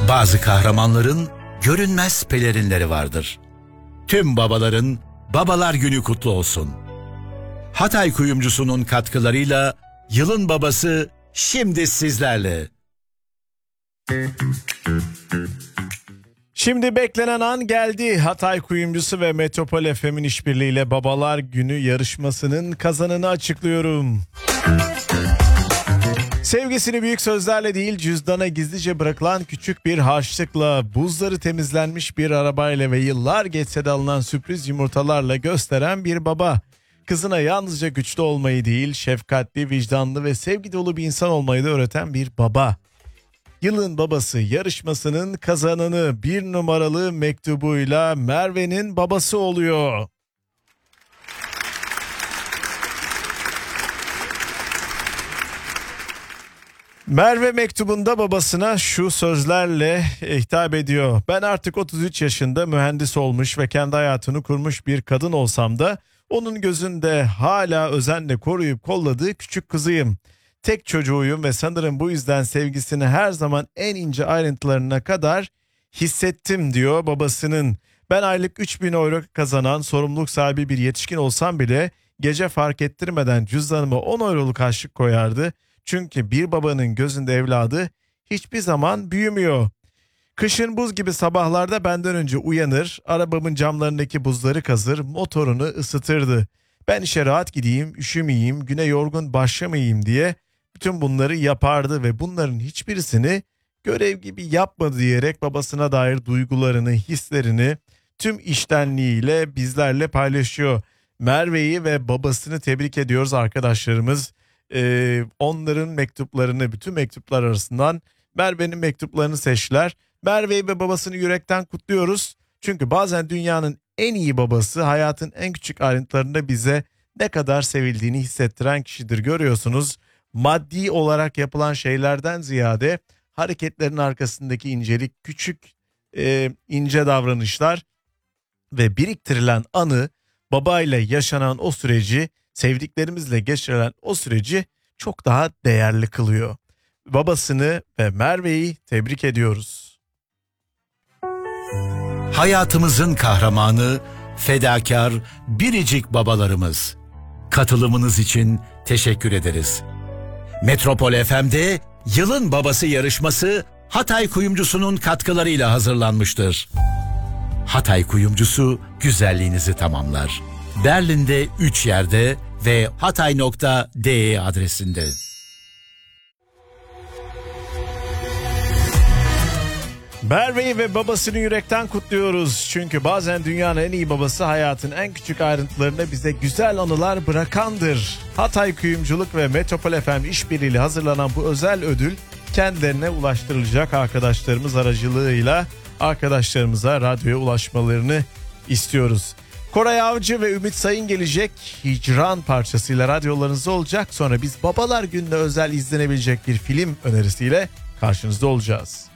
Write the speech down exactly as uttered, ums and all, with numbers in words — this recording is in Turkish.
Bazı kahramanların görünmez pelerinleri vardır. Tüm babaların Babalar Günü kutlu olsun. Hatay Kuyumcusu'nun katkılarıyla yılın babası şimdi sizlerle. Şimdi beklenen an geldi. Hatay Kuyumcusu ve Metropol F M'in işbirliğiyle Babalar Günü yarışmasının kazananı açıklıyorum. Sevgisini büyük sözlerle değil, cüzdana gizlice bırakılan küçük bir harçlıkla, buzları temizlenmiş bir arabayla ve yıllar geçse de alınan sürpriz yumurtalarla gösteren bir baba. Kızına yalnızca güçlü olmayı değil, şefkatli, vicdanlı ve sevgi dolu bir insan olmayı da öğreten bir baba. Yılın babası yarışmasının kazananı bir numaralı mektubuyla Merve'nin babası oluyor. Merve mektubunda babasına şu sözlerle hitap ediyor. Ben artık otuz üç yaşında mühendis olmuş ve kendi hayatını kurmuş bir kadın olsam da onun gözünde hala özenle koruyup kolladığı küçük kızıyım. Tek çocuğuyum ve sanırım bu yüzden sevgisini her zaman en ince ayrıntılarına kadar hissettim diyor babasının. Ben aylık üç bin euro kazanan sorumluluk sahibi bir yetişkin olsam bile gece fark ettirmeden cüzdanıma on euroluk harçlık koyardı. Çünkü bir babanın gözünde evladı hiçbir zaman büyümüyor. Kışın buz gibi sabahlarda benden önce uyanır, arabamın camlarındaki buzları kazır, motorunu ısıtırdı. Ben işe rahat gideyim, üşümeyeyim, güne yorgun başlamayayım diye bütün bunları yapardı ve bunların hiçbirisini görev gibi yapmadı diyerek babasına dair duygularını, hislerini tüm içtenliğiyle bizlerle paylaşıyor. Merve'yi ve babasını tebrik ediyoruz arkadaşlarımız. Ee, onların mektuplarını, bütün mektuplar arasından Merve'nin mektuplarını seçtiler. Merve'yi ve babasını yürekten kutluyoruz. Çünkü bazen dünyanın en iyi babası hayatın en küçük ayrıntılarında bize ne kadar sevildiğini hissettiren kişidir, görüyorsunuz. Maddi olarak yapılan şeylerden ziyade hareketlerin arkasındaki incelik, küçük e, ince davranışlar ve biriktirilen anı, babayla yaşanan o süreci, sevdiklerimizle geçirilen o süreci çok daha değerli kılıyor. Babasını ve Merve'yi tebrik ediyoruz. Hayatımızın kahramanı, fedakar, biricik babalarımız. Katılımınız için teşekkür ederiz. Metropol F M'de Yılın Babası yarışması Hatay Kuyumcusu'nun katkılarıyla hazırlanmıştır. Hatay Kuyumcusu güzelliğinizi tamamlar. Berlin'de üç yerde ve hatay nokta de adresinde. Merve'yi ve babasını yürekten kutluyoruz. Çünkü bazen dünyanın en iyi babası hayatın en küçük ayrıntılarında bize güzel anılar bırakandır. Hatay Kuyumculuk ve Metropol F M işbirliğiyle hazırlanan bu özel ödül kendilerine ulaştırılacak arkadaşlarımız aracılığıyla arkadaşlarımıza radyoya ulaşmalarını istiyoruz. Koray Avcı ve Ümit Sayın gelecek, Hicran parçasıyla radyolarınızda olacak. Sonra biz Babalar Günü'ne özel izlenebilecek bir film önerisiyle karşınızda olacağız.